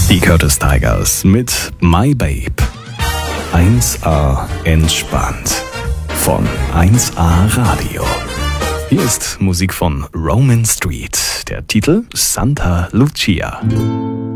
Die Curtis Tigers mit My Babe. 1A entspannt. Von 1A Radio. Hier ist Musik von Roman Street. Der Titel Santa Lucia.